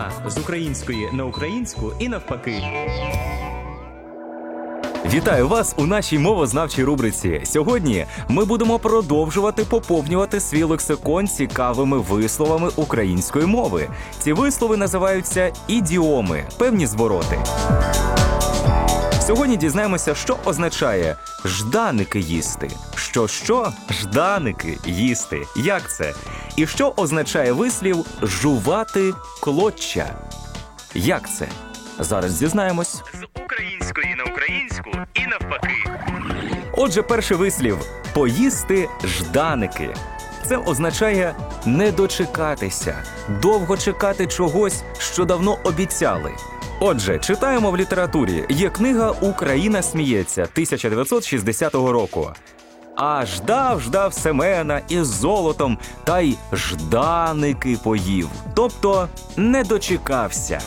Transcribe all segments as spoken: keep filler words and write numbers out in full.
А з української на українську і навпаки. Вітаю вас у нашій мовознавчій рубриці. Сьогодні ми будемо продовжувати поповнювати свій лексикон цікавими висловами української мови. Ці вислови називаються ідіоми, певні звороти. Сьогодні дізнаємося, що означає «жданики їсти». Що-що? Жданики їсти. Як це? І що означає вислів «жувати клоччя». Як це? Зараз дізнаємось. З української на українську і навпаки. Отже, перший вислів «поїсти жданики». Це означає не дочекатися, довго чекати чогось, що давно обіцяли. Отже, читаємо в літературі. Є книга «Україна сміється» тисяча дев'ятсот шістдесятого року. А ждав, ждав Семена із золотом, та й жданики поїв. Тобто не дочекався.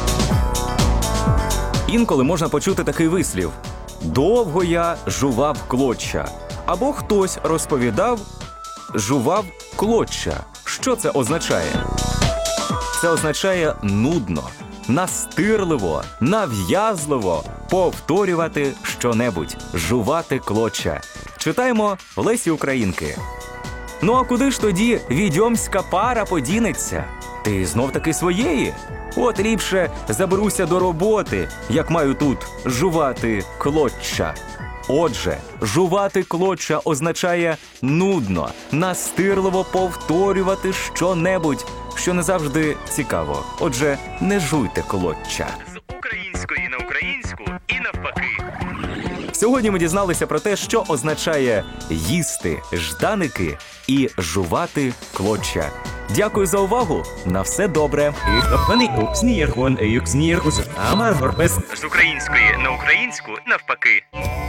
Інколи можна почути такий вислів «довго я жував клоччя». Або хтось розповідав «жував клоччя». Що це означає? Це означає нудно, настирливо, нав'язливо повторювати щонебудь, жувати клоччя. Читаємо в Лесі Українки. Ну а куди ж тоді відьомська пара подінеться? Ти знов-таки своєї? От ліпше заберуся до роботи, як маю тут жувати клоччя. Отже, жувати клоччя означає нудно, настирливо повторювати щонебудь, що не завжди цікаво. Отже, не жуйте клоччя. З української на українську і навпаки. Сьогодні ми дізналися про те, що означає їсти жданики і жувати клоччя. Дякую за увагу. На все добре. З української на українську навпаки.